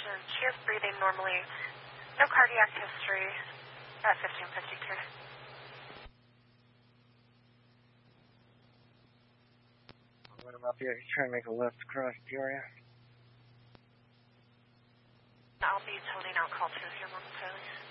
oxygen. She is breathing normally. No cardiac history at 1552. What about the trying to make a left across Peoria? I'll be toning out call 2 here momentarily.